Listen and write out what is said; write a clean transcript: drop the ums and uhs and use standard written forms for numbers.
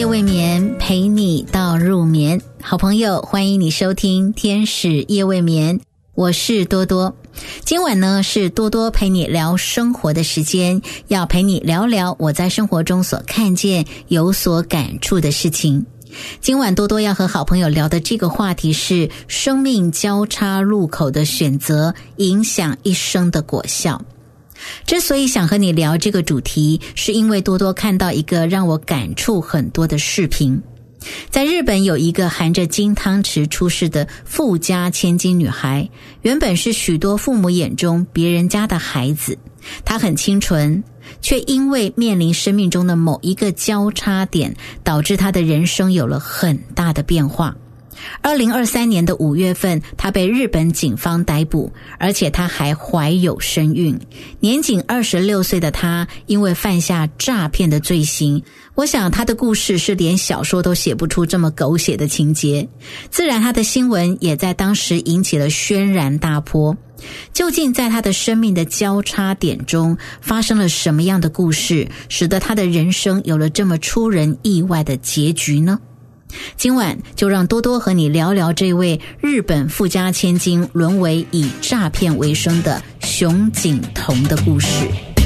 未眠，陪你到入眠。好朋友，欢迎你收听天使夜未眠，我是多多。今晚呢是多多陪你聊生活的时间，要陪你聊聊我在生活中所看见有所感触的事情。今晚多多要和好朋友聊的这个话题是生命交叉路口的选择影响一生的果效。之所以想和你聊这个主题，是因为多多看到一个让我感触很多的视频。在日本有一个含着金汤匙出世的富家千金女孩，原本是许多父母眼中别人家的孩子，她很清纯，却因为面临生命中的某一个交叉点，导致她的人生有了很大的变化。2023年的5月份，她被日本警方逮捕，而且她还怀有身孕。年仅26岁的她，因为犯下诈骗的罪行，我想她的故事是连小说都写不出这么狗血的情节。自然她的新闻也在当时引起了轩然大波。究竟在她的生命的交叉点中发生了什么样的故事，使得她的人生有了这么出人意外的结局呢？今晚就让多多和你聊聊这位日本富家千金沦为以诈骗为生的熊景彤的故事。